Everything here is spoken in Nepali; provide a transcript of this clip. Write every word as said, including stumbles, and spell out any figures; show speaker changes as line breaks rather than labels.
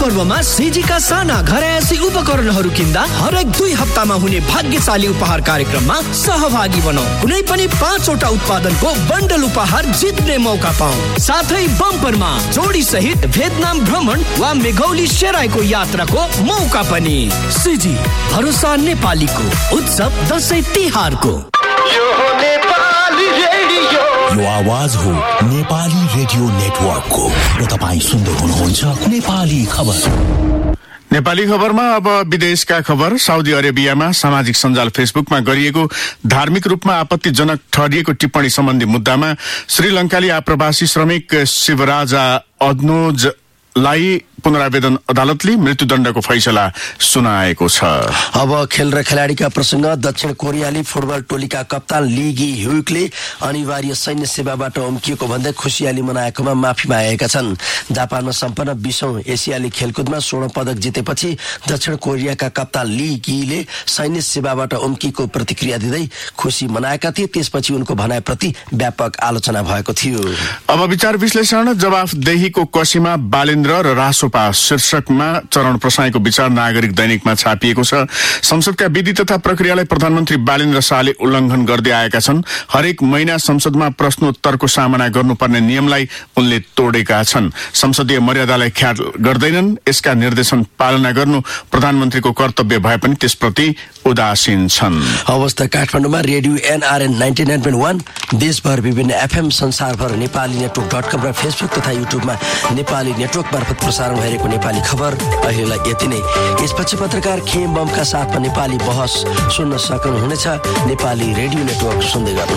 पर्वमा सिजीका साना घरयासी उपकरणहरू किन्दा हरेक दुई हप्तामा हुने भाग्यशाली उपहार कार्यक्रममा सहभागी बनौ। कुनै पनि पाँचवटा उत्पादनको बन्डल उपहार जित्ने मौका पाऊ। साथै बम्परमा जोडी सहित भियतनाम भ्रमण वा मेघौली सेराईको यात्राको मौका पनि। सिजी, भरोसा नेपालीको उत्सव दसैँ तिहारको।
यो आवाज हो नेपाली रेडियो नेटवर्कको र तपाईँ सुन्दै हुनुहुन्छ नेपाली खबर।
नेपाली खबरमा अब विदेशका खबर। साउदी अरेबियामा सामाजिक सञ्जाल फेसबुकमा गरिएको धार्मिक रूपमा आपत्तिजनक ठहरिएको टिप्पणी सम्बन्धी मुद्दामा श्रीलङ्काली आप्रवासी श्रमिक शिवराजा अद्नोजलाई पुनरावेदन अदालतले मृत्युदण्डको फैसला सुनाएको छ।
अब खेल र खेलाडीका प्रसंग। दक्षिण कोरियाली फुटबल टोलीका कप्तान ली गी ह्युकले अनिवार्य सैन्य सेवाबाट उम्किएको भन्दै खुसियाली मनाएकोमा माफी मागेका छन्। जापानमा सम्पन्न बीसौं एसियाली खेलकुदमा स्वर्ण पदक जितेपछि दक्षिण कोरियाका कप्तान ली गीले सैन्य सेवाबाट उम्किएको प्रतिक्रिया दिँदै खुशी मनाएका थिए। त्यसपछि उनको भनाइप्रति व्यापक आलोचना भएको थियो।
अब विचार विश्लेषण। जवाफदेहीको कसीमा बालेन्द्र र रासो शीर्षकमा चरण प्रसाईको विचार नागरिक दैनिकमा छापिएको छ। संसदका विधि तथा प्रक्रियालाई प्रधानमन्त्री बालेन्द्र शाहले उल्लङ्घन गर्दै आएका छन्। हरेक महिना संसदमा प्रश्नोत्तरको सामना गर्नुपर्ने नियमलाई उनले तोडेका छन्। संसदीय मर्यादालाई ख्याल गर्दैनन्। यसका निर्देशन पालना गर्नु प्रधानमन्त्रीको कर्तव्य भए पनि त्यसप्रति उदासीन छन्।
अवस्था काठमाडौँमा radio NRN ninety nine point one, देशभर विभिन्न एफएम, संसारभर नेपाली नेटवर्क डट कम र फेसबुक तथा युट्युबमा नेपाली नेटवर्क मार्फत प्रसारण भइरहेको नेपाली खबर अहिलेलाई यति नै। यसपछि पत्रकार खेम बमका साथमा नेपाली बहस सुन्न सक्नुहुनेछ। नेपाली रेडियो नेटवर्क सुन्दै गर्नु।